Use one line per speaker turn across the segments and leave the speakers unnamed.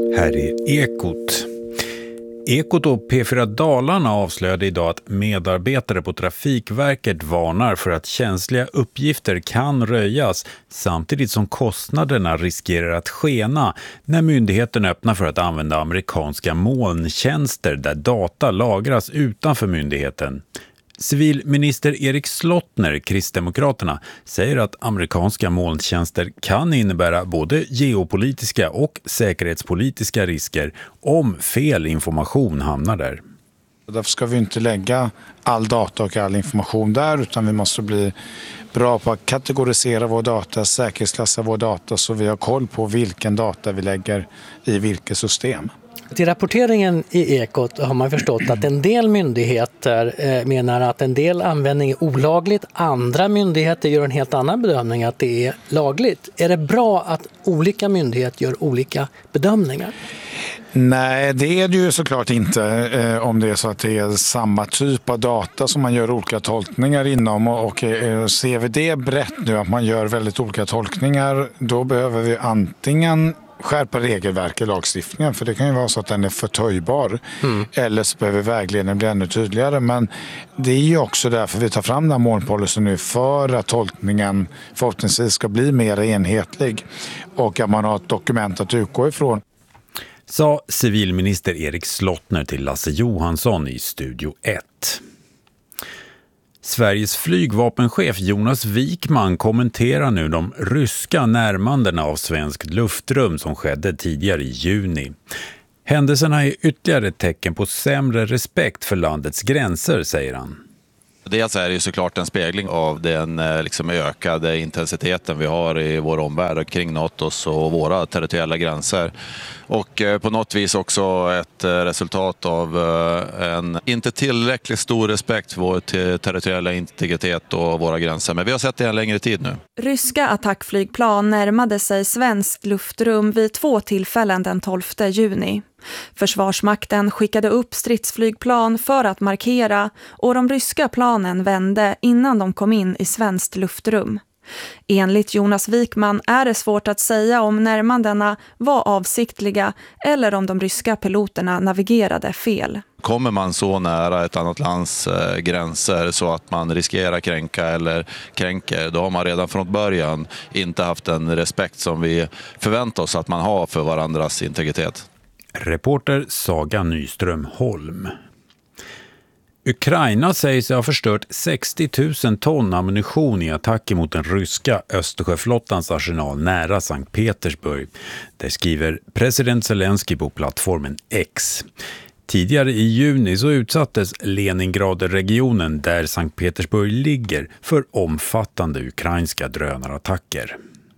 Här är Ekot. Ekot och P4 Dalarna avslöjade idag att medarbetare på Trafikverket varnar för att känsliga uppgifter kan röjas samtidigt som kostnaderna riskerar att skena när myndigheten öppnar för att använda amerikanska molntjänster där data lagras utanför myndigheten. Civilminister Erik Slottner, Kristdemokraterna, säger att amerikanska molntjänster kan innebära både geopolitiska och säkerhetspolitiska risker om fel information hamnar där.
Därför ska vi inte lägga all data och all information där, utan vi måste bli bra på att kategorisera vår data, säkerhetsklassa vår data så vi har koll på vilken data vi lägger i vilket system.
Till rapporteringen i Ekot har man förstått att en del myndigheter menar att en del användning är olagligt. Andra myndigheter gör en helt annan bedömning att det är lagligt. Är det bra att olika myndigheter gör olika bedömningar?
Nej, det är det ju såklart inte om det är så att det är samma typ av data som man gör olika tolkningar inom. Och ser vi det brett nu att man gör väldigt olika tolkningar, då behöver vi antingen skärpa regelverk i lagstiftningen, för det kan ju vara så att den är förtöjbar. Eller så behöver vägledningen bli ännu tydligare. Men det är ju också därför vi tar fram den här målpolicyn nu, för att tolkningen förhoppningsvis ska bli mer enhetlig och att man har ett dokument att utgå ifrån.
Sa civilminister Erik Slottner till Lasse Johansson i Studio 1. Sveriges flygvapenchef Jonas Wikman kommenterar nu de ryska närmandena av svenskt luftrum som skedde tidigare i juni. Händelserna är ytterligare ett tecken på sämre respekt för landets gränser, säger han.
Dels är det ju såklart en spegling av den ökade intensiteten vi har i vår omvärld kring NATOs och våra territoriella gränser. Och på något vis också ett resultat av en inte tillräckligt stor respekt för vår territoriella integritet och våra gränser. Men vi har sett det en längre tid nu.
Ryska attackflygplan närmade sig svenskt luftrum vid 2 tillfällen den 12 juni. Försvarsmakten skickade upp stridsflygplan för att markera och de ryska planen vände innan de kom in i svenskt luftrum. Enligt Jonas Wikman är det svårt att säga om närmandena var avsiktliga eller om de ryska piloterna navigerade fel.
Kommer man så nära ett annat lands gränser så att man riskerar kränka eller kränker, då har man redan från början inte haft den respekt som vi förväntar oss att man har för varandras integritet.
Reporter Saga Nyström Holm. Ukraina säger sig ha förstört 60 000 ton ammunition i attacker mot den ryska Östersjöflottans arsenal nära Sankt Petersburg. Det skriver president Zelensky på plattformen X. Tidigare i juni så utsattes Leningradregionen där Sankt Petersburg ligger för omfattande ukrainska drönarattacker.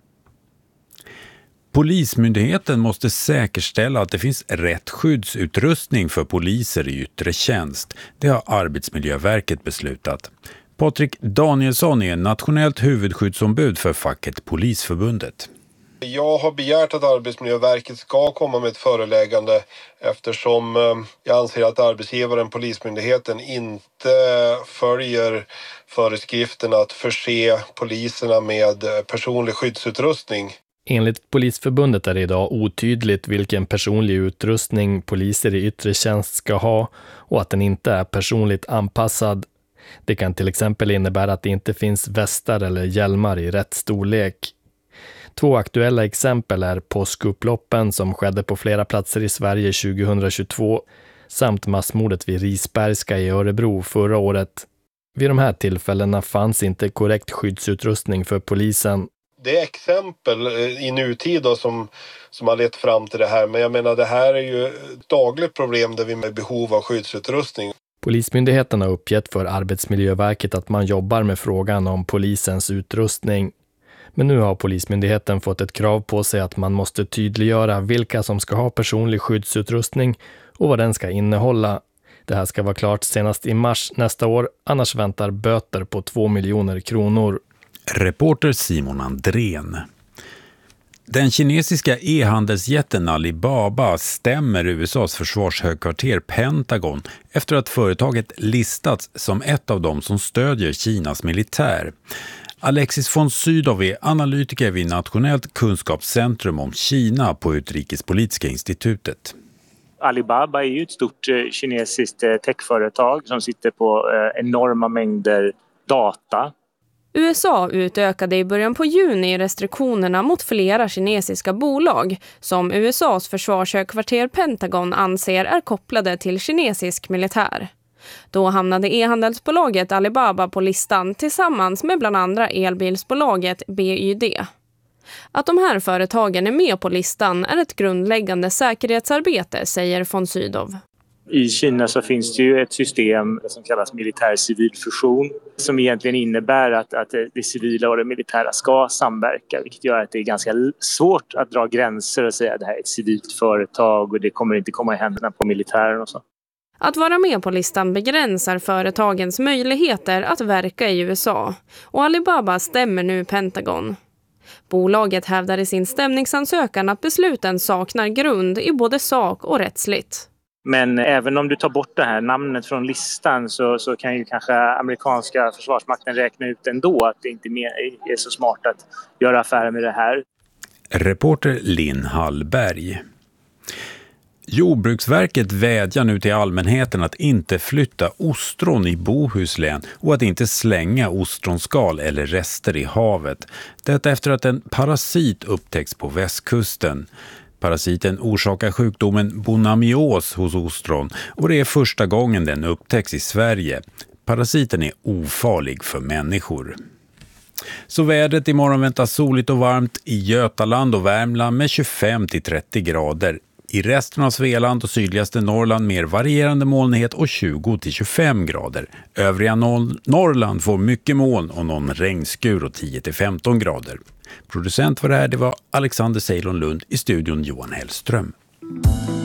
Polismyndigheten måste säkerställa att det finns rätt skyddsutrustning för poliser i yttre tjänst. Det har Arbetsmiljöverket beslutat. Patrik Danielsson är nationellt huvudskyddsombud för facket Polisförbundet.
Jag har begärt att Arbetsmiljöverket ska komma med ett föreläggande eftersom jag anser att arbetsgivaren Polismyndigheten inte följer föreskriften att förse poliserna med personlig skyddsutrustning.
Enligt Polisförbundet är det idag otydligt vilken personlig utrustning poliser i yttre tjänst ska ha och att den inte är personligt anpassad. Det kan till exempel innebära att det inte finns västar eller hjälmar i rätt storlek. 2 aktuella exempel är påskupploppen som skedde på flera platser i Sverige 2022 samt massmordet vid Risbergska i Örebro förra året. Vid de här tillfällena fanns inte korrekt skyddsutrustning för polisen.
Det är exempel i nutid då som har lett fram till det här. Men jag menar, det här är ju ett dagligt problem där vi är i behov av skyddsutrustning.
Polismyndigheten har uppgett för Arbetsmiljöverket att man jobbar med frågan om polisens utrustning. Men nu har Polismyndigheten fått ett krav på sig att man måste tydliggöra vilka som ska ha personlig skyddsutrustning och vad den ska innehålla. Det här ska vara klart senast i mars nästa år, annars väntar böter på 2 miljoner kronor.
Reporter Simon Andrén. Den kinesiska e-handelsjätten Alibaba stämmer USAs försvarshögkvarter Pentagon efter att företaget listats som ett av dem som stödjer Kinas militär. Alexis von Sydow är analytiker vid Nationellt kunskapscentrum om Kina på Utrikespolitiska institutet.
Alibaba är ju ett stort kinesiskt techföretag som sitter på enorma mängder data.
USA utökade i början på juni restriktionerna mot flera kinesiska bolag som USAs försvarshögkvarter Pentagon anser är kopplade till kinesisk militär. Då hamnade e-handelsbolaget Alibaba på listan tillsammans med bland andra elbilsbolaget BYD. Att de här företagen är med på listan är ett grundläggande säkerhetsarbete, säger von Sydow.
I Kina så finns det ju ett system som kallas militär-civil fusion som egentligen innebär att det civila och det militära ska samverka, vilket gör att det är ganska svårt att dra gränser och säga att det här är ett civilt företag och det kommer inte komma i händerna på militären och så.
Att vara med på listan begränsar företagens möjligheter att verka i USA och Alibaba stämmer nu Pentagon. Bolaget hävdar i sin stämningsansökan att besluten saknar grund i både sak och rättsligt.
Men även om du tar bort det här namnet från listan så kan ju kanske amerikanska försvarsmakten räkna ut ändå att det inte är så smart att göra affärer med det här.
Reporter Linn Hallberg. Jordbruksverket vädjar nu till allmänheten att inte flytta ostron i Bohuslän och att inte slänga ostronskal eller rester i havet. Detta efter att en parasit upptäcks på västkusten. Parasiten orsakar sjukdomen bonamios hos ostron och det är första gången den upptäcks i Sverige. Parasiten är ofarlig för människor. Så vädret imorgon väntas soligt och varmt i Götaland och Värmland med 25-30 grader. I resten av Svealand och sydligaste Norrland mer varierande molnighet och 20-25 grader. Övriga Norrland får mycket moln och någon regnskur och 10-15 grader. Producent för det här det var Alexander Ceylon Lund, i studion Johan Hellström.